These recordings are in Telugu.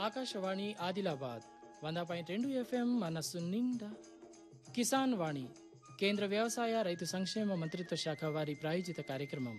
ఆకాశవాణి ఆదిలాబాద్ 100.2 FM మనస్సు నిండా. కిసాన్ వాణి కేంద్ర వ్యవసాయ రైతు సంక్షేమ మంత్రిత్వ శాఖ వారి ప్రాయోజిత కార్యక్రమం.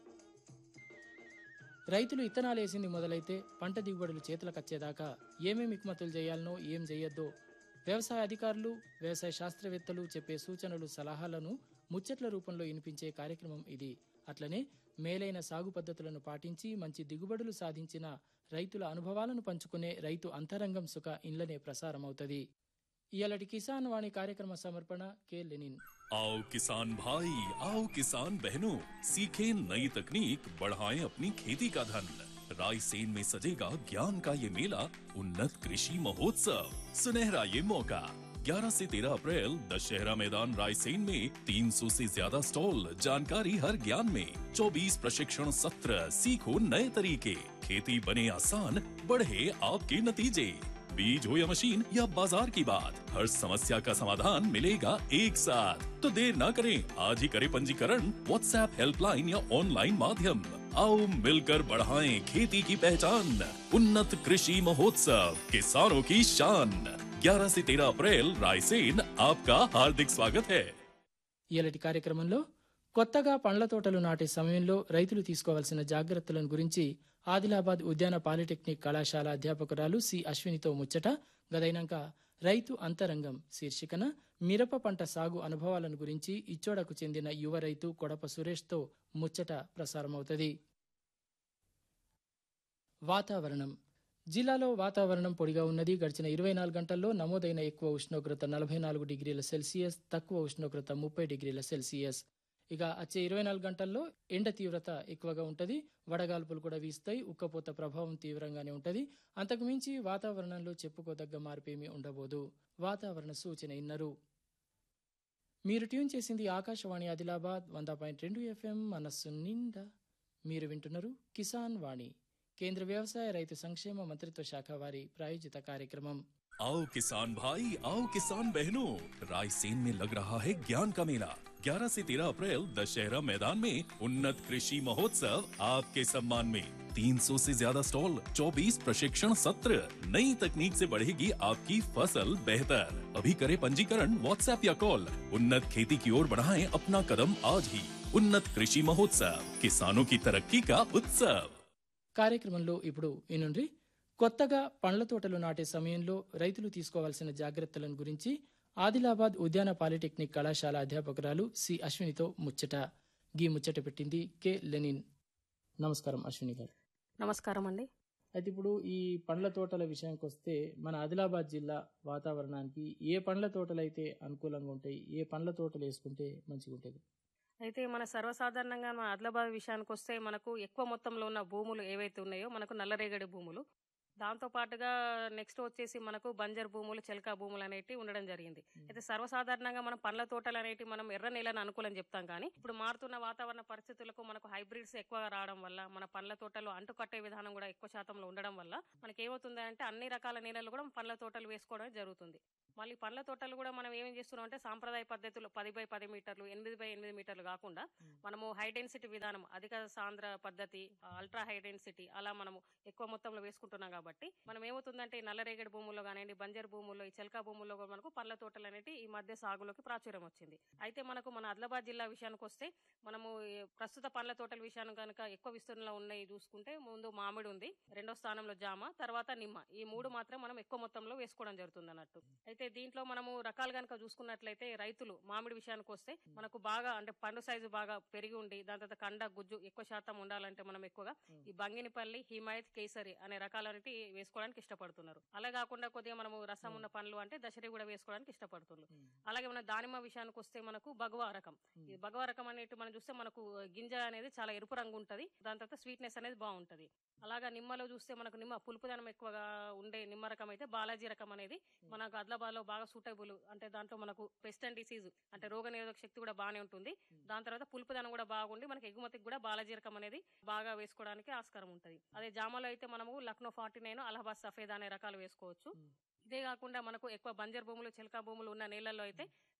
రైతులు ఇత్తనాలేసింది మొదలైతే పంట దిగుబడులు చేతులకొచ్చేదాకా ఏమేమి ఇక్మతులు చేయాలనో ఏం చేయొద్దో వ్యవసాయ అధికారులు, వ్యవసాయ శాస్త్రవేత్తలు చెప్పే సూచనలు, సలహాలను ముచ్చట్ల రూపంలో వినిపించే కార్యక్రమం ఇది. అట్లనే మేలైన సాగు పద్ధతులను పాటించి మంచి దిగుబడులు సాధించిన రైతుల అనుభవాలను పంచుకునే రైతు అంతరంగం సుఖ ఇండ్లనే ప్రసారమవుతుంది. ఇయాలటి కిసాన్ వాణి కార్యక్రమ సమర్పణ కె లెనిన్. आओ किसान भाई, आओ किसान बहनों, सीखें नई तकनीक, बढ़ाएं अपनी खेती का धन। रायसेन में सजेगा ज्ञान का ये मेला, उन्नत कृषि महोत्सव। सुनहरा ये मौका 11 से 13 अप्रैल दशहरा मैदान रायसेन में 300 से ज्यादा स्टॉल, जानकारी हर ज्ञान में, 24 प्रशिक्षण सत्र, सीखो नए तरीके, खेती बने आसान, बढ़े आपके नतीजे। बीज हो या मशीन या बाजार की बात, हर समस्या का समाधान मिलेगा एक साथ। तो देर ना करें, आज ही करें पंजीकरण व्हाट्सएप हेल्पलाइन या ऑनलाइन माध्यम। आओ मिलकर बढ़ाएं खेती की पहचान। उन्नत कृषि महोत्सव, किसानों की शान। 11 से 13 अप्रैल रायसेन, आपका हार्दिक स्वागत है। ఇయాలటి కార్యక్రమంలో కొత్తగా పండ్ల తోటలు నాటే సమయంలో రైతులు తీసుకోవాల్సిన జాగ్రత్తలను గురించి ఆదిలాబాద్ ఉద్యాన పాలిటెక్నిక్ కళాశాల అధ్యాపకురాలు సి అశ్వినితో ముచ్చట, గదైనాక రైతు అంతరంగం శీర్షికన మిరప పంట సాగు అనుభవాలను గురించి ఇచ్చోడకు చెందిన యువ రైతు కొడప సురేష్తో ముచ్చట ప్రసారమవుతుంది. వాతావరణం. జిల్లాలో వాతావరణం పొడిగా ఉన్నది. గడిచిన 24 గంటల్లో నమోదైన ఎక్కువ ఉష్ణోగ్రత 44 డిగ్రీల సెల్సియస్, తక్కువ ఉష్ణోగ్రత 30 డిగ్రీల సెల్సియస్. ఇక వచ్చే 24 గంటల్లో ఎండ తీవ్రత ఎక్కువగా ఉంటుంది. వడగాల్పులు కూడా వీస్తాయి. ఉక్కపోత ప్రభావం తీవ్రంగానే ఉంటుంది. అంతకుమించి వాతావరణంలో చెప్పుకోదగ్గ మార్పేమీ ఉండబోదు. వాతావరణ సూచన ఇన్నరు. మీరు ట్యూన్ చేసింది ఆకాశవాణి ఆదిలాబాద్ 100.2 FM మనస్సు నిండా. మీరు వింటున్నారు కిసాన్ వాణి కేంద్ర వ్యవసాయ రైతు సంక్షేమ మంత్రిత్వ శాఖ వారి ప్రాయోజిత కార్యక్రమం. आओ किसान भाई, आओ किसान बहनों, रायसेन में लग रहा है ज्ञान का मेला। 11 से 13 अप्रैल दशहरा मैदान में उन्नत कृषि महोत्सव आपके सम्मान में। 300 से ज्यादा स्टॉल, 24 प्रशिक्षण सत्र, नई तकनीक से बढ़ेगी आपकी फसल बेहतर। अभी करें पंजीकरण व्हाट्सएप या कॉल। उन्नत खेती की ओर बढ़ाएं अपना कदम आज ही। उन्नत कृषि महोत्सव, किसानों की तरक्की का उत्सव। కార్యక్రమంలో ఇప్పుడు వినుండ్రి. కొత్తగా పండ్ల తోటలు నాటే సమయంలో రైతులు తీసుకోవాల్సిన జాగ్రత్తలను గురించి ఆదిలాబాద్ ఉద్యాన పాలిటెక్నిక్ కళాశాల అధ్యాపకురాలు సి అశ్వినితో ముచ్చట. గీ ముచ్చట పెట్టింది కె లెనిన్. నమస్కారం అశ్విని గారు. నమస్కారం అండి. అయితే ఇప్పుడు ఈ పండ్ల తోటల విషయానికి వస్తే మన ఆదిలాబాద్ జిల్లా వాతావరణానికి ఏ పండ్ల తోటలు అయితే అనుకూలంగా ఉంటాయి, ఏ పండ్ల తోటలు వేసుకుంటే మంచిగా ఉంటుంది? అయితే మన సర్వసాధారణంగా మన ఆదిలాబాద్ విషయానికి వస్తే మనకు ఎక్కువ మొత్తంలో ఉన్న భూములు ఏవైతే ఉన్నాయో మనకు నల్లరేగడి భూములు, దాంతో పాటుగా నెక్స్ట్ వచ్చేసి మనకు బంజర్ భూములు, చెలకా భూములు అనేటివి ఉండడం జరిగింది. అయితే సర్వసాధారణంగా మనం పండ్ల తోటలు అనేటివి మనం ఎర్ర నేలను అనుకూలం చెప్తాం, కానీ ఇప్పుడు మారుతున్న వాతావరణ పరిస్థితులకు మనకు హైబ్రిడ్స్ ఎక్కువగా రావడం వల్ల మన పండ్ల తోటలు అంటుకట్టే విధానం కూడా ఎక్కువ శాతంలో ఉండడం వల్ల మనకి ఏమవుతుంది అంటే అన్ని రకాల నేలలు కూడా పండ్ల తోటలు వేసుకోవడం జరుగుతుంది. మళ్ళీ పండ్ల తోటలు కూడా మనం ఏమేం చేస్తున్నాం అంటే సాంప్రదాయ పద్ధతిలో 10x10 మీటర్లు, 8x8 మీటర్లు కాకుండా మనము హై డెన్సిటీ విధానం, అధిక సాంద్ర పద్ధతి, అల్ట్రా హై డెన్సిటీ అలా మనము ఎక్కువ మొత్తంలో వేసుకుంటున్నాం. కాబట్టి మనం ఏమవుతుందంటే ఈ నల్లరేగడి భూముల్లో కానివ్వండి, బంజర్ భూముల్లో, ఈ చెలకా భూముల్లో కూడా మనకు పండ్ల తోటలు అనేవి ఈ మధ్య సాగులోకి ప్రాచుర్యం వచ్చింది. అయితే మనకు మన ఆదిలాబాద్ జిల్లా విషయానికి వస్తే మనము ప్రస్తుత పండ్ల తోటల విషయాన్ని కనుక ఎక్కువ విస్తీర్ణంలో ఉన్నాయి చూసుకుంటే ముందు మామిడి ఉంది, రెండో స్థానంలో జామ, తర్వాత నిమ్మ. ఈ మూడు మాత్రం మనం ఎక్కువ మొత్తంలో వేసుకోవడం జరుగుతుంది అన్నట్టు. అయితే దీంట్లో మనము రకాలు కనుక చూసుకున్నట్లయితే రైతులు మామిడి విషయానికి వస్తే మనకు బాగా అంటే పండు సైజు బాగా పెరిగి ఉండి దాని తర్వాత కండ గుజ్జు ఎక్కువ శాతం ఉండాలంటే మనం ఎక్కువగా ఈ బంగినిపల్లి, హిమాయత్, కేసరి అనే రకాలన్నిటి వేసుకోవడానికి ఇష్టపడుతున్నారు. అలా కాకుండా కొద్దిగా మనము రసం ఉన్న పండ్లు అంటే దశరి కూడా వేసుకోవడానికి ఇష్టపడుతున్నారు. అలాగే మన దానిమ్మ విషయానికి వస్తే మనకు భగవా రకం. ఈ భగవా రకం అనేటి మనం చూస్తే మనకు గింజ అనేది చాలా ఎరుపు రంగు ఉంటది, దాని తర్వాత స్వీట్నెస్ అనేది బాగుంటది. అలాగా నిమ్మలో చూస్తే మనకు నిమ్మ పులుపుదనం ఎక్కువగా ఉండే నిమ్మ రకం అయితే బాలాజీ రకం అనేది మనకు ఆదిలాబాద్ లో బాగా సూటబుల్. అంటే దాంట్లో మనకు పెస్ట్ అండ్ డిసీజ్ అంటే రోగ నిరోధక శక్తి కూడా బాగానే ఉంటుంది. దాని తర్వాత పులుపుదనం కూడా బాగుండి మనకి ఎగుమతికి కూడా బాలాజీ రకం అనేది బాగా వేసుకోవడానికి ఆస్కారం ఉంటది. అదే జామలో అయితే మనము లక్నో 49, అలహాబాద్ సఫేదా అనే రకాలు వేసుకోవచ్చు. ఇదే కాకుండా మనకు ఎక్కువ బంజర్ భూములు, చెలకా భూములు ఉన్న నేలల్లో అయితే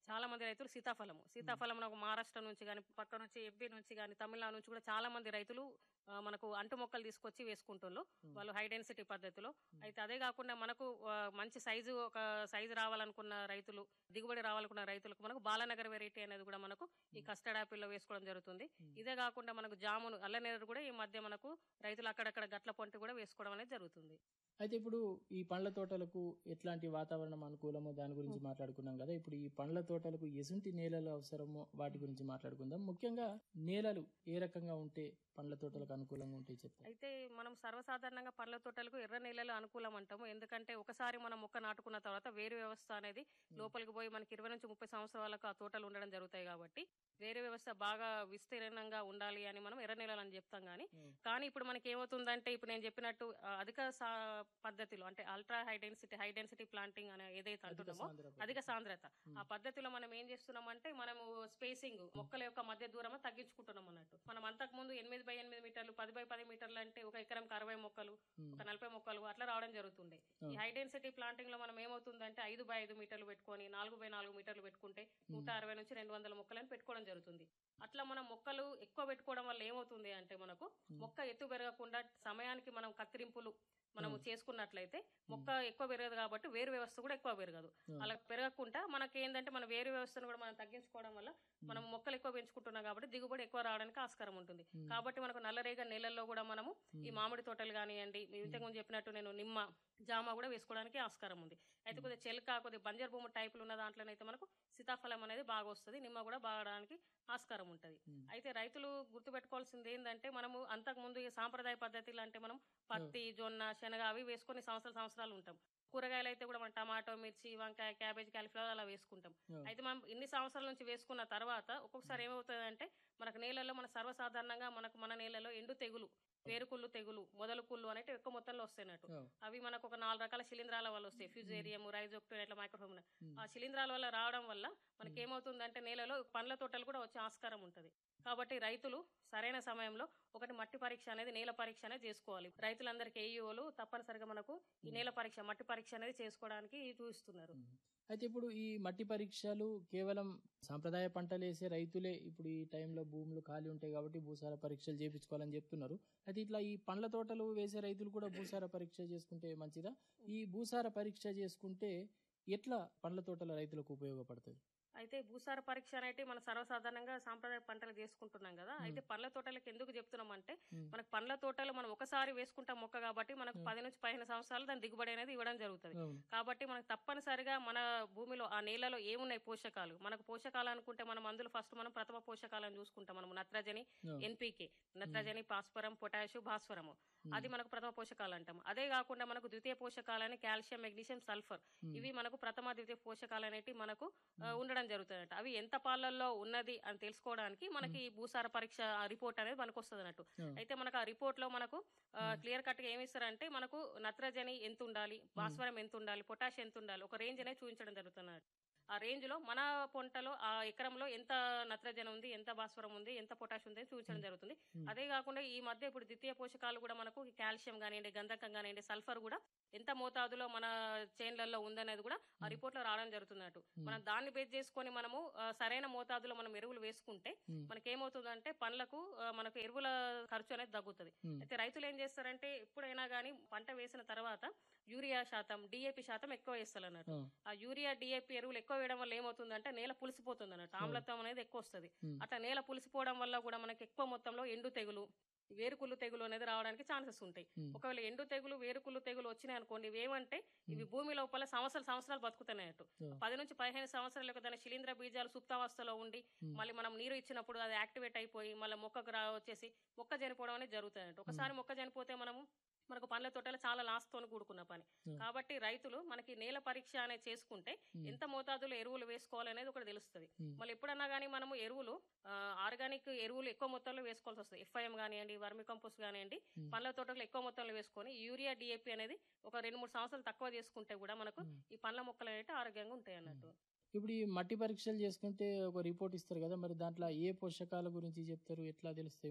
చాలా మంది రైతులు సీతాఫలం మనకు మహారాష్ట్ర నుంచి గాని, పక్క నుంచి ఎంపీ నుంచి గాని, తమిళనాడు నుంచి కూడా చాలా మంది రైతులు మనకు అంటు మొక్కలు తీసుకొచ్చి వేసుకుంటున్నారు. వాళ్ళు హై డెన్సిటీ పద్ధతిలో. అయితే అదే కాకుండా మనకు మంచి సైజు రావాలనుకున్న రైతులు, దిగుబడి రావాలనుకున్న రైతులకు మనకు బాలానగర్ వెరైటీ అనేది కూడా మనకు ఈ కస్టర్డ్ యాపిల్లో వేసుకోవడం జరుగుతుంది. ఇదే కాకుండా మనకు జామును, అల్లనేరేడు కూడా ఈ మధ్య మనకు రైతులు అక్కడక్కడ గట్ల పొంటి కూడా వేసుకోవడం అనేది జరుగుతుంది. అయితే ఇప్పుడు ఈ పండ్ల తోటలకు ఎట్లాంటి వాతావరణం అనుకూలమో దాని గురించి మాట్లాడుకున్నాం కదా. ఇప్పుడు ఈ పండ్ల తోటలకు ఎసుంటి నేలలు అవసరమో వాటి గురించి మాట్లాడుకుందాం. ముఖ్యంగా నేలలు ఏ రకంగా ఉంటే పండ్ల తోటలకు అనుకూలంగా ఉంటాయి చెప్తారు. అయితే మనం సర్వసాధారణంగా పండ్ల తోటలకు ఎర్ర నేలలు అనుకూలం అంటాము. ఎందుకంటే ఒకసారి మనం మొక్క నాటుకున్న తర్వాత వేరు వ్యవస్థ అనేది లోపలికి పోయి మనకి 20 నుంచి 30 సంవత్సరాలకు ఆ తోటలు ఉండడం జరుగుతాయి. కాబట్టి వేరే వ్యవస్థ బాగా విస్తీర్ణంగా ఉండాలి అని మనం ఎర్ర నేలలు అని చెప్తాం. కానీ ఇప్పుడు మనకి ఏమవుతుందంటే, ఇప్పుడు నేను చెప్పినట్టు అధిక పద్ధతిలో అంటే అల్ట్రా హై డెన్సిటీ ప్లాంటింగ్ అనే ఏదైతే అంటున్నామో, అధిక సాంద్రత ఆ పద్ధతిలో మనం ఏం చేస్తున్నామంటే, మనము స్పేసింగ్ మొక్కల యొక్క మధ్య దూరం తగ్గించుకుంటున్నాం అన్నట్టు. మనం అంతకు ముందు 8x8 మీటర్లు 10x10 మీటర్లు అంటే ఒక ఎకరంకి 60 మొక్కలు, ఒక 40 మొక్కలు అట్లా రావడం జరుగుతుండే. ఈ హై డెన్సిటీ ప్లాంటింగ్ లో మనం ఏమవుతుందంటే 5x5 మీటర్లు పెట్టుకొని 4x4 మీటర్లు పెట్టుకుంటే 160 నుంచి 200 మొక్కలను పెట్టుకోవడం జరుగుతుంది. అట్లా మనం మొక్కలు ఎక్కువ పెట్టుకోవడం వల్ల ఏమవుతుంది అంటే, మనకు మొక్క ఎత్తు పెరగకుండా సమయానికి మనం కత్తిరింపులు మనము చేసుకున్నట్లయితే మొక్క ఎక్కువ పెరగదు, కాబట్టి వేరు వ్యవస్థ కూడా ఎక్కువ పెరగదు. అలా పెరగకుండా మనకి ఏంటంటే, మన వేరు వ్యవస్థను కూడా మనం తగ్గించుకోవడం వల్ల మనం మొక్కలు ఎక్కువ పెంచుకుంటున్నాం కాబట్టి దిగుబడి ఎక్కువ రావడానికి ఆస్కారం ఉంటుంది. కాబట్టి మనకు నల్లరేగడి నేలల్లో కూడా మనము ఈ మామిడి తోటలు కానివ్వండి, ఇంతకుముందు చెప్పినట్టు నేను నిమ్మ, జామ కూడా వేసుకోవడానికి ఆస్కారం ఉంది. అయితే కొద్దిగా చెలక, కొద్దిగా బంజర్ భూమి టైపులు ఉన్న దాంట్లోనైతే మనకు సీతాఫలం అనేది బాగా వస్తుంది, నిమ్మ కూడా బాగడానికి ఆస్కారం ఉంటుంది. అయితే రైతులు గుర్తుపెట్టుకోవాల్సింది ఏంటంటే, మనము అంతకు ముందు ఈ సాంప్రదాయ పద్ధతిలో అంటే మనం పత్తి, జొన్న, శనగ అవి వేసుకొని సంవత్సరాలు ఉంటాం. కూరగాయలు అయితే కూడా మనం టమాటో, మిర్చి, వంకాయ, క్యాబేజ్, కాలీఫ్లవర్ అలా వేసుకుంటాం. అయితే మనం ఇన్ని సంవత్సరాల నుంచి వేసుకున్న తర్వాత ఒక్కొక్కసారి ఏమవుతుందంటే, మనకు నేలలో మన సర్వసాధారణంగా మన నేలలో ఎండు తెగులు, వేరుకుళ్ళు తెగులు, మొదలు కుళ్ళు అనేవి ఎక్కువ మొత్తంలో వస్తాయినట్టు. అవి మనకు ఒక 4 రకాల శిలీంధ్రాల వల్ల వస్తాయి. ఫ్యూజేరియం, రైజోక్టోన్, ఇట్లా మైక్రోఫోమ్. ఆ శిలీంధ్రాల వల్ల రావడం వల్ల మనకి ఏమవుతుందంటే, నేలలో పండ్ల తోటలు కూడా వచ్చే ఆస్కారం ఉంటుంది. కాబట్టి రైతులు సరైన సమయంలో ఒకటి మట్టి పరీక్ష అనేది, నేల పరీక్ష అనేది చేసుకోవాలి. రైతులందరికీ ఏఈఓలు తప్పనిసరిగా మనకు ఈ నేల పరీక్ష, మట్టి పరీక్ష అనేది చేసుకోవడానికి చూపిస్తున్నారు. అయితే ఇప్పుడు ఈ మట్టి పరీక్షలు కేవలం సాంప్రదాయ పంటలు వేసే రైతులే ఇప్పుడు ఈ టైంలో భూములు ఖాళీ ఉంటాయి కాబట్టి భూసార పరీక్షలు చేయించుకోవాలని చెప్తున్నారు. అయితే ఇట్లా ఈ పండ్ల తోటలు వేసే రైతులు కూడా భూసార పరీక్ష చేసుకుంటే మంచిదా? ఈ భూసార పరీక్ష చేసుకుంటే ఎట్లా పండ్ల తోటల రైతులకు ఉపయోగపడుతుంది? అయితే భూసార పరీక్ష అనేది మనం సర్వసాధారణంగా సాంప్రదాయ పంటలు చేసుకుంటున్నాం కదా. అయితే పండ్ల తోటలకు ఎందుకు చెప్తున్నాం అంటే, మనకు పండ్ల తోటలు మనం ఒకసారి వేసుకుంటాం మొక్క కాబట్టి మనకు 10 నుంచి 15 సంవత్సరాలు దాని దిగుబడి అనేది ఇవ్వడం జరుగుతుంది. కాబట్టి మనకు తప్పనిసరిగా మన భూమిలో ఆ నేలలో ఏమున్నాయి పోషకాలు, మనకు పోషకాలు అనుకుంటే మనం అందులో ఫస్ట్ మనం ప్రథమ పోషకాలను చూసుకుంటాం. మనం నత్రజని, ఎన్పికే, నత్రజని, భాస్వరం, పొటాషియం, భాస్వరము, అది మనకు ప్రథమ పోషకాలు అంటాం. అదే కాకుండా మనకు ద్వితీయ పోషకాలని కాల్షియం, మెగ్నీషియం, సల్ఫర్, ఇవి మనకు ప్రథమ ద్వితీయ పోషకాలు అనేవి మనకు ఉండడం జరుగుతుంది. అవి ఎంత పాలల్లో ఉన్నది అని తెలుసుకోవడానికి మనకి భూసార పరీక్ష రిపోర్ట్ అనేది మనకు వస్తుంది అన్నట్టు. అయితే మనకు ఆ రిపోర్ట్ లో మనకు క్లియర్ కట్ గా ఏమి ఇస్తారంటే, మనకు నత్రజని ఎంత ఉండాలి, భాస్వరం ఎంత ఉండాలి, పొటాషియం ఎంత ఉండాలి, ఒక రేంజ్ అనేది చూపించడం జరుగుతుంది. ఆ రేంజ్ లో మన పంటలో ఆ ఎకరంలో ఎంత నత్రజని ఉంది, ఎంత భాస్వరం ఉంది, ఎంత పొటాషియం ఉంది చూపించడం జరుగుతుంది. అదే కాకుండా ఈ మధ్య ఇప్పుడు ద్వితీయ పోషకాలు కూడా మనకు కాల్షియం కానివ్వండి, గంధకం కానివ్వండి, సల్ఫర్ కూడా ఎంత మోతాదులో మన చేన్లలో ఉందనేది కూడా ఆ రిపోర్ట్ లో రావడం జరుగుతున్నట్టు. మనం దాన్ని బేస్ చేసుకొని మనము సరైన మోతాదులో మనం ఎరువులు వేసుకుంటే మనకేమవుతుందంటే పండ్లకు మనకు ఎరువుల ఖర్చు అనేది తగ్గుతుంది. అయితే రైతులు ఏం చేస్తారంటే, ఎప్పుడైనా కానీ పంట వేసిన తర్వాత యూరియా శాతం, డిఏపి శాతం ఎక్కువ వేస్తారు అన్నట్టు. ఆ యూరియా, డిఏపి ఎరువులు ఎక్కువ వేయడం వల్ల ఏమవుతుందంటే నేల పులిసిపోతుంది అన్నట్టు, ఆమ్లత్వం అనేది ఎక్కువ వస్తుంది. అట్లా నేల పులిసిపోవడం వల్ల కూడా మనకి ఎక్కువ మొత్తంలో ఎండు తెగులు, వేరుకుళ్ళు తెగులు అనేది రావడానికి ఛాన్సెస్ ఉంటాయి. ఒకవేళ ఎండు తెగులు, వేరుకుళ్ళు తెగులు వచ్చినాయి అనుకోండి, ఇవేమంటే ఇవి భూమి లోపల సంవత్సరాలు బతుకుతున్నాయట్టు. 10 నుంచి 15 సంవత్సరాల యొక్క దాని శిలీంద్ర బీజాలు సుప్తావస్థలో ఉండి మళ్ళీ మనం నీరు ఇచ్చినప్పుడు అది యాక్టివేట్ అయిపోయి మళ్ళీ మొక్కకు వచ్చేసి మొక్క చనిపోవడం అనేది జరుగుతుంది. ఒకసారి మొక్క చనిపోతే మనకు పండ్ల తోటలో చాలా లాస్తో కూడుకున్న పని. కాబట్టి రైతులు మనకి నేల పరీక్ష అనేది చేసుకుంటే ఎంత మోతాదులో ఎరువులు వేసుకోవాలనేది ఒకటి తెలుస్తుంది. మళ్ళీ ఎప్పుడన్నా కానీ మనము ఎరువులు ఆర్గానిక్ ఎరువులు ఎక్కువ మొత్తంలో వేసుకోవాల్సి వస్తుంది. FIM కానివ్వండి, వర్మి కంపోస్ట్ కానివ్వండి, పండ్ల తోటలో ఎక్కువ మొత్తంలో వేసుకొని యూరియా, DAP అనేది ఒక 2-3 సంవత్సరాలు తక్కువ చేసుకుంటే కూడా మనకు ఈ పండ్ల మొక్కలు అనేవి ఆరోగ్యంగా ఉంటాయి అన్నట్టు. ఇప్పుడు ఈ మట్టి పరీక్షలు చేసుకుంటే ఒక రిపోర్ట్ ఇస్తారు కదా, మరి దాంట్లో ఏ పోషకాల గురించి చెప్తారు, ఎట్లా తెలుస్తాయి మనకు?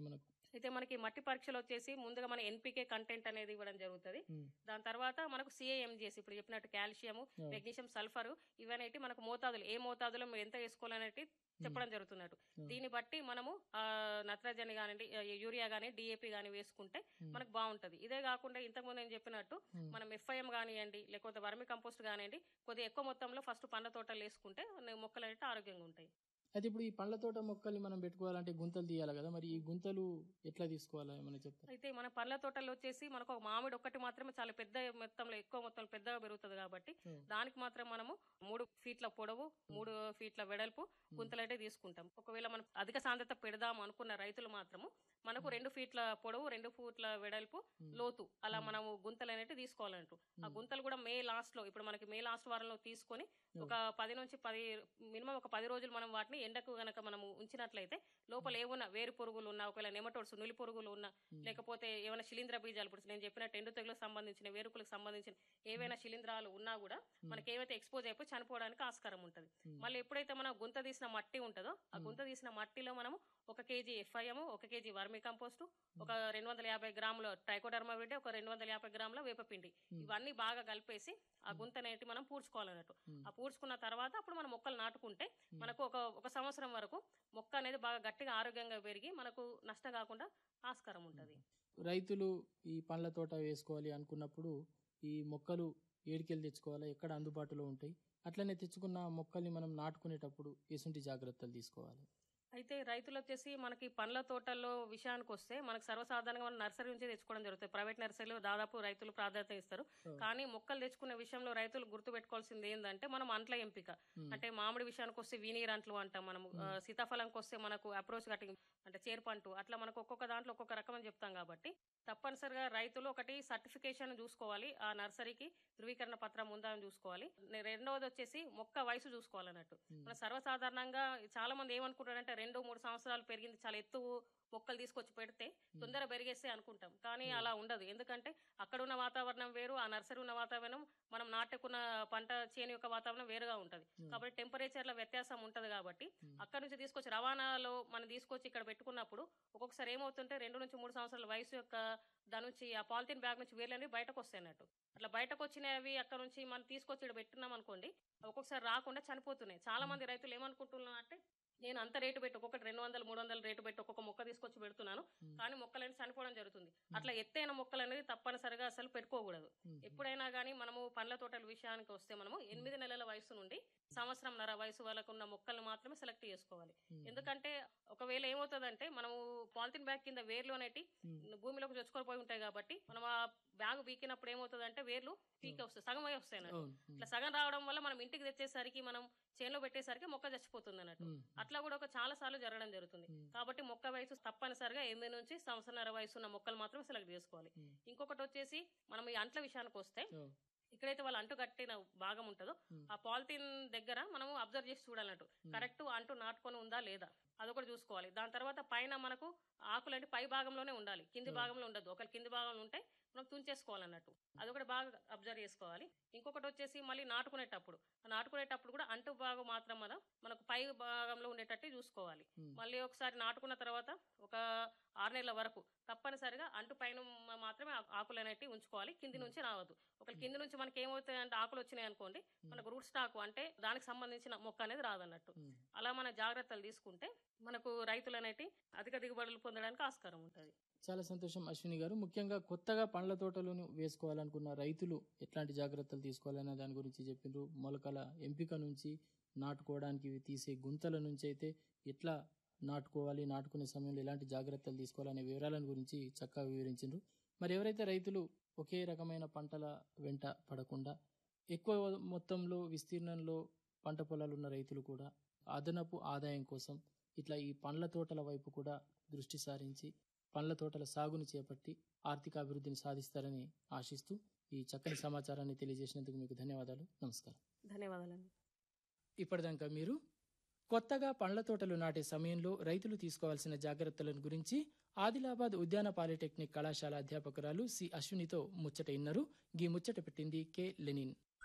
అయితే మనకి మట్టి పరీక్షలో వచ్చేసి ముందుగా మన ఎన్పికే కంటెంట్ అనేది ఇవ్వడం జరుగుతుంది. దాని తర్వాత మనకు సిఏఎంజిఎస్ ఇప్పుడు చెప్పినట్టు కాల్షియం, మెగ్నీషియం, సల్ఫర్ ఇవనేటి మనకు మోతాదులు ఏ మోతాదులో మీరు ఎంత వేసుకోవాలనేది చెప్పడం జరుగుతున్నట్టు. దీన్ని బట్టి మనము నత్రజని కానివ్వండి, యూరియా కానీ, డిఏపి కానీ వేసుకుంటే మనకు బాగుంటది. ఇదే కాకుండా ఇంతకుముందు నేను చెప్పినట్టు మనం ఎఫ్ఐఎం కానివ్వండి, లేకపోతే వర్మి కంపోస్ట్ కానివ్వండి, కొద్దిగా ఎక్కువ మొత్తంలో ఫస్ట్ పండ్ల తోటలు వేసుకుంటే మొక్కలు అనేవి ఆరోగ్యంగా ఉంటాయి. అయితే ఇప్పుడు ఈ పండ్ల తోట మొక్కల్ని మనం పెట్టుకోవాలంటే గుంతలు తీయాలి కదా, మరి ఈ గుంతలు ఎట్లా తీసుకోవాలా ఏమైనా చెప్తారా? అయితే మన పండ్ల తోటల్లో వచ్చేసి మనకు ఒక మామిడి ఒక్కటి మాత్రమే చాలా పెద్ద మొత్తంలో ఎక్కువ మొత్తంలో పెద్దగా పెరుగుతుంది కాబట్టి దానికి మాత్రం మనము 3 ఫీట్ల పొడవు 3 ఫీట్ల వెడల్పు గుంతలైతే తీసుకుంటాం. ఒకవేళ మనం అధిక సాంద్రత పెడదాం అనుకున్న రైతులు మాత్రము మనకు 2 ఫీట్ల పొడవు 2 ఫీట్ల వెడల్పు లోతు అలా మనము గుంతలు అనేవి తీసుకోవాలంటూ. ఆ గుంతలు కూడా మే లాస్ట్ లో ఇప్పుడు మనకి మే లాస్ట్ వారంలో తీసుకొని ఒక 10 నుంచి 10 మినిమం ఒక 10 రోజులు మనం వాటిని ఎండకు గనక మనము ఉంచినట్లయితే లోపల ఏమన్నా వేరు పురుగులు ఉన్నా, ఒకవేళ నెమటోడ్స్ నులి పురుగులు ఉన్నా, లేకపోతే ఏమైనా శిలీంద్ర బీజాలు ఇప్పుడు నేను చెప్పినట్టు ఎండు తెగులకు సంబంధించిన వేరుకులకు సంబంధించిన ఏవైనా శిలీంధ్రాలు ఉన్నా కూడా మనకి ఏవైతే ఎక్స్పోజ్ అయిపోయి చనిపోవడానికి ఆస్కారం ఉంటుంది. మళ్ళీ ఎప్పుడైతే మనం గుంత తీసిన మట్టి ఉంటుందో ఆ గుంత తీసిన మట్టిలో మనము 1 కేజీ ఎఫ్ఐఎం, 1 కేజీ వర్మి కంపోస్ట్, ఒక 250 గ్రాముల ట్రైకోడర్మా విరిడి, ఒక 250 గ్రాముల వేపపిండి ఇవన్నీ బాగా కలిపేసి ఆ గుంతనేటి మనం పూడ్చుకోవాలన్నట్టు. ఆ పూడ్చుకున్న తర్వాత అప్పుడు మనం మొక్కలు నాటుకుంటే మనకు ఒక సంవత్సరం వరకు మొక్క అనేది బాగా గట్టిగా ఆరోగ్యంగా పెరిగి మనకు నష్టం కాకుండా ఆస్కారం ఉంటుంది. రైతులు ఈ పండ్ల తోట వేసుకోవాలి అనుకున్నప్పుడు ఈ మొక్కలు ఏడికెళ్ళి తెచ్చుకోవాలా, ఎక్కడ అందుబాటులో ఉంటాయి, అట్లనే తెచ్చుకున్న మొక్కల్ని మనం నాటుకునేటప్పుడు ఎటువంటి జాగ్రత్తలు తీసుకోవాలి? అయితే రైతులు వచ్చేసి మనకి పండ్ల తోటల్లో విషయానికి వస్తే మనకు సర్వసాధారణంగా మనం నర్సరీ నుంచి తెచ్చుకోవడం జరుగుతుంది. ప్రైవేట్ నర్సరీలో దాదాపు రైతులు ప్రాధాన్యత ఇస్తారు. కానీ మొక్కలు తెచ్చుకునే విషయంలో రైతులు గుర్తుపెట్టుకోవాల్సింది ఏంటంటే మనం అంట్ల ఎంపిక. అంటే మామిడి విషయానికి వస్తే వీనీర్ అంట్లు అంటాం మనము, సీతాఫలంకి వస్తే మనకు అప్రోచ్ కటింగ్ అంటే చేర్పంటు, అట్లా మనకు ఒక్కొక్క దాంట్లో ఒక్కొక్క రకం అని చెప్తాం కాబట్టి తప్పనిసరిగా రైతులు ఒకటి సర్టిఫికేషన్ చూసుకోవాలి, ఆ నర్సరీకి ధృవీకరణ పత్రం ఉందా అని చూసుకోవాలి. రెండవది వచ్చేసి మొక్క వయసు చూసుకోవాలన్నట్టు. మన సర్వసాధారణంగా చాలా మంది ఏమనుకుంటారంటే 2-3 సంవత్సరాలు పెరిగింది చాలా ఎత్తు మొక్కలు తీసుకొచ్చి పెడితే తొందర పెరిగేస్తే అనుకుంటాం. కానీ అలా ఉండదు. ఎందుకంటే అక్కడ ఉన్న వాతావరణం వేరు, ఆ నర్సరీ ఉన్న వాతావరణం, మనం నాటుకున్న పంట చేను యొక్క వాతావరణం వేరుగా ఉంటది. కాబట్టి టెంపరేచర్ల వ్యత్యాసం ఉంటది కాబట్టి అక్కడ నుంచి తీసుకొచ్చి రవాణాలో మనం తీసుకొచ్చి ఇక్కడ పెట్టుకున్నప్పుడు ఒక్కొక్కసారి ఏమవుతుంటే 2 నుంచి 3 సంవత్సరాల వయసు యొక్క దాని నుంచి ఆ పాలిథిన్ బ్యాగ్ నుంచి వేర్లన్నీ బయటకు వస్తాయి అన్నట్టు. అట్లా బయటకు వచ్చినవి అక్కడ నుంచి మనం తీసుకొచ్చి ఇక్కడ పెట్టున్నాం అనుకోండి, ఒక్కొక్కసారి రాకుండా చనిపోతున్నాయి. చాలా మంది రైతులు ఏమనుకుంటున్నారు అంటే నేను అంత రేటు పెట్టి ఒక్కొక్కటి 200-300 రేటు పెట్టి ఒక్కొక్క మొక్క తీసుకొచ్చి పెడుతున్నాను, కానీ మొక్కలన్నీ చనిపోవడం జరుగుతుంది. అట్లా ఎత్తైన మొక్కలు అనేది తప్పనిసరిగా అసలు పెట్టుకోకూడదు. ఎప్పుడైనా కానీ మనము పండ్ల తోటల విషయానికి వస్తే మనము 8 నెలల వయసు నుండి 1.5 సంవత్సరం వయసు వరకు ఉన్న మొక్కలను మాత్రమే సెలెక్ట్ చేసుకోవాలి. ఎందుకంటే ఒకవేళ ఏమవుతుందంటే మనము పాలిథిన్ బ్యాగ్ కింద వేర్లు అనేటి భూమిలోకి చొచ్చుకొని ఉంటాయి కాబట్టి మనం ఆ బ్యాగ్ బీకినప్పుడు ఏమవుతుందంటే వేర్లు పీకి వస్తాయి, సగం అయి వస్తాయి అన్నట్టు. ఇట్లా సగం రావడం వల్ల మనం ఇంటికి తెచ్చేసరికి మనం చేనులో పెట్టేసరికి మొక్క చచ్చిపోతుంది అన్నట్టు. అట్లా కూడా చాలా సార్లు జరగడం జరుగుతుంది. కాబట్టి మొక్క వయసు తప్పనిసరిగా 8 నుంచి 1.5 సంవత్సరం వయసు ఉన్న మొక్కలు మాత్రం సెలెక్ట్ చేసుకోవాలి. ఇంకొకటి వచ్చేసి మనం ఈ అంట్ల విషయానికి వస్తే ఎక్కడైతే వాళ్ళు అంటు కట్టిన భాగం ఉంటుందో ఆ పాలిథిన్ దగ్గర మనం అబ్జర్వ్ చేసి చూడాలన్నట్టు, కరెక్ట్ అంటు నాటుకొని ఉందా లేదా అదొకటి చూసుకోవాలి. దాని తర్వాత పైన మనకు ఆకులు అంటే పై భాగంలోనే ఉండాలి, కింది భాగంలో ఉండదు. ఒకవేళ కింది భాగంలో ఉంటే మనం తుంచేసుకోవాలన్నట్టు, అదొకటి బాగా అబ్జర్వ్ చేసుకోవాలి. ఇంకొకటి వచ్చేసి మళ్ళీ నాటుకునేటప్పుడు కూడా అంటు భాగం మాత్రం మనకు పై భాగంలో ఉండేటట్టు చూసుకోవాలి. మళ్ళీ ఒకసారి నాటుకున్న తర్వాత ఒక 6 నెలల వరకు తప్పనిసరిగా అంటు పైన మాత్రమే ఆకులు అనేవి ఉంచుకోవాలి, కింది నుంచి రావద్దు. ఒకవేళ కింది నుంచి మనకి ఏమవుతాయి అంటే ఆకులు వచ్చినాయి అనుకోండి, మనకు రూట్ స్టాక్ అంటే దానికి సంబంధించిన మొక్క అనేది రాదన్నట్టు. అలా మన జాగ్రత్తలు తీసుకుంటే మనకు రైతులు అనేటి అధిక దిగుబడులు పొందడానికి ఆస్కారం ఉంటుంది. చాలా సంతోషం అశ్విని గారు. ముఖ్యంగా కొత్తగా పండ్ల తోటలను వేసుకోవాలనుకున్న రైతులు ఎట్లాంటి జాగ్రత్తలు తీసుకోవాలన్న దాని గురించి చెప్పిండ్రు. మొలకల ఎంపిక నుంచి నాటుకోవడానికి తీసే గుంతల నుంచి అయితే ఎట్లా నాటుకోవాలి, నాటుకునే సమయంలో ఎలాంటి జాగ్రత్తలు తీసుకోవాలనే వివరాలను గురించి చక్కగా వివరించిండ్రు. మరి ఎవరైతే రైతులు ఒకే రకమైన పంటల వెంట పడకుండా ఎక్కువ మొత్తంలో విస్తీర్ణంలో పంట పొలాలు ఉన్న రైతులు కూడా అదనపు ఆదాయం కోసం ఇట్లా ఈ పండ్ల తోటల వైపు కూడా దృష్టి సారించి పండ్ల తోటల సాగుని చేపట్టి ఆర్థిక అభివృద్ధిని సాధిస్తారని ఆశిస్తూ ఈ చక్కని సమాచారాన్ని తెలియజేసినందుకు మీకు ధన్యవాదాలు. నమస్కారం. ధన్యవాదాలండి. ఇప్పటిదాకా మీరు కొత్తగా పండ్ల తోటలు నాటే సమయంలో రైతులు తీసుకోవాల్సిన జాగ్రత్తలను గురించి ఆదిలాబాద్ ఉద్యాన పాలిటెక్నిక్ కళాశాల అధ్యాపకురాలు సి అశ్వినితో ముచ్చట ఇన్నారు. గీ ముచ్చట పెట్టింది కె లెనిన్.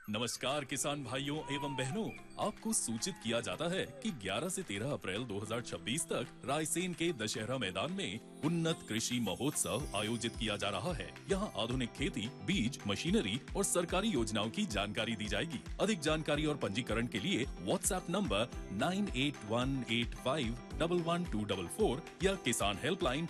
नमस्कार किसान भाइयों एवं बहनों, आपको सूचित किया जाता है कि 11 से 13 अप्रैल 2026 तक रायसेन के दशहरा मैदान में उन्नत कृषि महोत्सव आयोजित किया जा रहा है। यहाँ आधुनिक खेती, बीज, मशीनरी और सरकारी योजनाओं की जानकारी दी जाएगी। अधिक जानकारी और पंजीकरण के लिए व्हाट्सएप नंबर 9818511244 या किसान हेल्पलाइन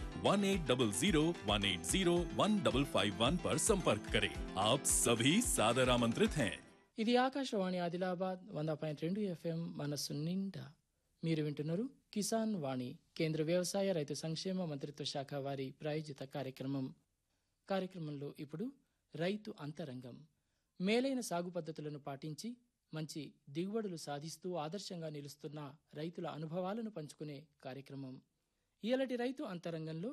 180018015551 पर संपर्क करें। आप सभी सादर आमंत्रित हैं। ఇది ఆకాశవాణి ఆదిలాబాద్ 100.2 ఎఫ్ఎం మనస్సు నిండా. మీరు వింటున్నారు కిసాన్ వాణి కేంద్ర వ్యవసాయ రైతు సంక్షేమ మంత్రిత్వ శాఖ వారి ప్రాయోజిత కార్యక్రమంలో ఇప్పుడు రైతు అంతరంగం. మేలైన సాగు పద్ధతులను పాటించి మంచి దిగుబడులు సాధిస్తూ ఆదర్శంగా నిలుస్తున్న రైతుల అనుభవాలను పంచుకునే కార్యక్రమం. ఇయాలటి రైతు అంతరంగంలో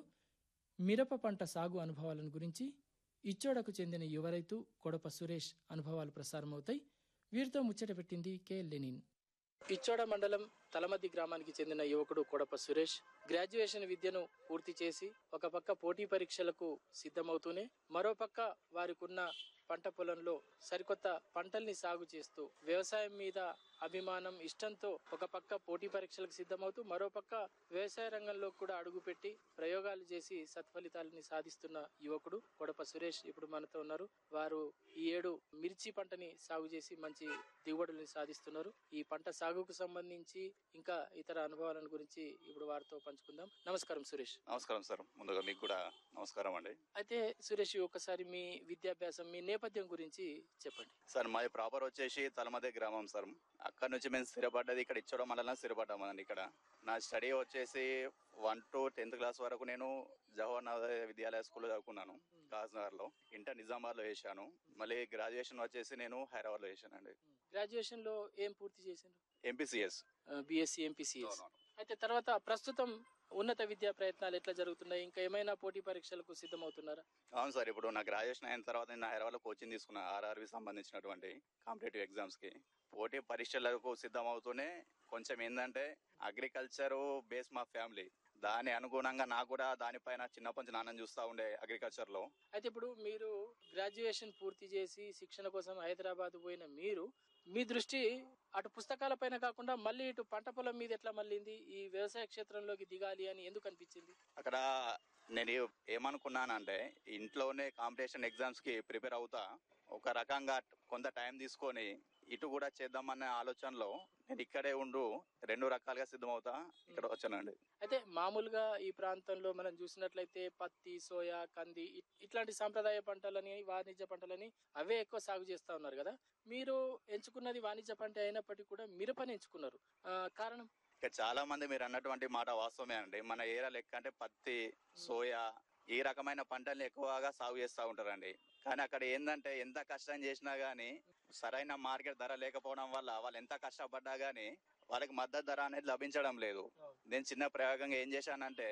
మిరప పంట సాగు అనుభవాలను గురించి ఇచ్చోడకు చెందిన యువ రైతు కొడప సురేష్ అనుభవాలు ప్రసారమవుతాయి. వీరితో ముచ్చట పెట్టింది కె లెనిన్. ఇచ్చోడ మండలం తలమద్ది గ్రామానికి చెందిన యువకుడు కొడప సురేష్ గ్రాడ్యుయేషన్ విద్యను పూర్తి చేసి ఒక పక్క పోటీ పరీక్షలకు సిద్ధమవుతూనే మరోపక్క వారికున్న పంట పొలంలో సరికొత్త పంటల్ని సాగు చేస్తూ వ్యవసాయం మీద అభిమానం, ఇష్టంతో ఒక పక్క పోటీ పరీక్షలకు సిద్ధమవుతూ మరోపక్క వ్యవసాయ రంగంలో కూడా అడుగుపెట్టి ప్రయోగాలు చేసి సత్ఫలితాలని సాధిస్తున్న యువకుడు కొడప సురేష్ ఇప్పుడు మనతో ఉన్నారు. వారు ఈ ఏడు మిర్చి పంటని సాగు చేసి మంచి దిగుబడుల్ని సాధిస్తున్నారు. ఈ పంట సాగుకు సంబంధించి ఇంకా ఇతర అనుభవాల గురించి ఇప్పుడు వారితో పంచుకుందాం. నమస్కారం సురేష్. నమస్కారం సార్, ముందుగా మీకు కూడా నమస్కారం అండి. అయితే సురేష్, ఒకసారి మీ విద్యాభ్యాసం, మీ నేపథ్యం గురించి చెప్పండి. సార్ మాది ప్రాపర్ వచ్చేసి తలమదే గ్రామం సార్. అక్కడ నుంచి మేము స్థిరపడ్డది ఇక్కడ ఇచ్చోడ మండలం స్థిరపడ్డామండి. ఇక్కడ నా స్టడీ వచ్చేసి 1 to 10th క్లాస్ వరకు నేను జవహర్ నవోదయ విద్యాలయ స్కూల్లో చదువుకున్నాను కాజ్నగర్ లో. ఇంటర్ నిజామాబాద్ లో చేశాను. మళ్ళీ గ్రాడ్యుయేషన్ వచ్చేసి నేను హైదరాబాద్ లో చేశానండి. గ్రాడ్యుయేషన్ లో ఏం పూర్తి చేశారు? MPCS, BSc MPCS. అయితే తర్వాత ప్రస్తుతం ఉన్నత విద్యా ప్రయత్నాలు ఎట్లా జరుగుతున్నాయి? ఇంకా ఏమైనా పోటీ పరీక్షలకు సిద్ధమవుతున్నారా? అవును సార్, ఇప్పుడు నా గ్రాడ్యుయేషన్ అయిన తర్వాత నేను హైదరాబాద్ లో కోచింగ్ తీసుకున్నా ఆర్ఆర్వి సంబంధించినటువంటి కాంపిటేటివ్ ఎగ్జామ్స్ కి. పోటీ పరీక్షలకు సిద్ధమవుతూనే కొంచెం ఏంటంటే అగ్రికల్చర్ బేస్ మా ఫ్యామిలీ, దాని అనుగుణంగా నాకు కూడా దానిపైన చిన్నప్పటి నుంచి నాన్నని చూస్తూ ఉండే అగ్రికల్చర్ లో. అయితే ఇప్పుడు మీరు గ్రాడ్యుయేషన్ పూర్తి చేసి శిక్షణ కోసం హైదరాబాద్ పోయిన మీరు, మీ దృష్టి అటు పుస్తకాల పైన కాకుండా మళ్ళీ ఇటు పంట పొలం మీద ఎట్లా మళ్ళీంది? ఈ వ్యవసాయ క్షేత్రంలోకి దిగాలి అని ఎందుకు అనిపించింది? అక్కడ నేను ఏమనుకున్నానంటే ఇంట్లోనే కాంపిటీషన్ ఎగ్జామ్స్ కి ప్రిపేర్ అవుతా, ఒక రకంగా కొంత టైం తీసుకొని ఇటు కూడా చేద్దామనే ఆలోచనలో నేను ఇక్కడే ఉండు 2 రకాలుగా సిద్ధమవుతా ఇక్కడ వచ్చానండి. అయితే మామూలుగా ఈ ప్రాంతంలో మనం చూసినట్లయితే పత్తి, సోయా, కంది ఇట్లాంటి సాంప్రదాయ పంటలని, వాణిజ్య పంటలని అవే ఎక్కువ సాగు చేస్తా ఉన్నారు కదా. మీరు ఎంచుకున్నది వాణిజ్య పంట అయినప్పటికీ కూడా మిరపని ఎంచుకున్నారు. కారణం? ఇక చాలా మంది మీరు అన్నటువంటి మాట వాస్తవమే అండి. మన ఏరియా లెక్క అంటే పత్తి, సోయా ఈ రకమైన పంటల్ని ఎక్కువగా సాగు చేస్తూ ఉంటారండి. కానీ అక్కడ ఏంటంటే ఎంత కష్టం చేసినా గానీ సరైన మార్కెట్ ధర లేకపోవడం వల్ల వాళ్ళు ఎంత కష్టపడ్డా గానీ వాళ్ళకి మద్దతు ధర అనేది లభించడం లేదు. నేను చిన్న ప్రయోగంగా ఏం చేశానంటే,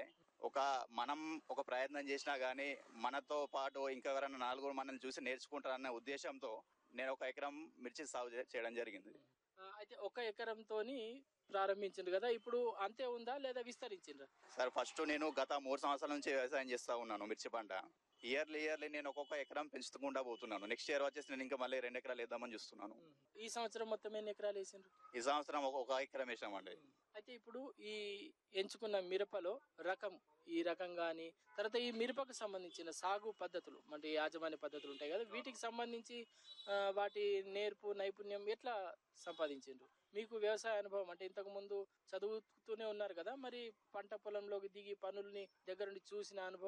మనం ఒక ప్రయత్నం చేసినా గానీ మనతో పాటు ఇంకెవరైనా 4 మనల్ని చూసి నేర్చుకుంటారన్న ఉద్దేశంతో నేను 1 ఎకరం మిర్చి సాగు చేయడం జరిగింది. అయితే 1 ఎకరంతోని ప్రారంభించిండ్రు కదా, ఇప్పుడు అంతే ఉందా లేదా విస్తరించిండ్రా? సార్ ఫస్ట్ నేను గత 3 సంవత్సరాల నుంచి వ్యవసాయం చేస్తా ఉన్నాను మిర్చి పంట. ఇయర్లీ నేను ఒక్కొక్క ఎకరం పెంచుకుంటా పోతున్నాను. నెక్స్ట్ ఇయర్ వచ్చేసి నేను ఇంకా మళ్ళీ 2 ఎకరాలు వేద్దామని చూస్తున్నాను. ఈ సంవత్సరం మొత్తం ఎన్ని ఎకరాలు వేసిండ్రు? ఈ సంవత్సరం ఒక ఎకరం వేసామండి. అయితే ఇప్పుడు ఈ ఎంచుకున్న మిరపలో రకం, ఈ రకం కానీ తర్వాత ఈ మిరపకు సంబంధించిన సాగు పద్ధతులు అంటే యాజమాన్య పద్ధతులు ఉంటాయి కదా, వీటికి సంబంధించి వాటి నేర్పు, నైపుణ్యం ఎట్లా సంపాదించిండ్రు? మీకు వ్యవసాయ అనుభవం అంటే ఇంతకు ముందు చదువుతూనే ఉన్నారు కదా, మరి పంట పొలంలోకి దిగి పనుల్ని దగ్గరుండి చూసిన అనుభవం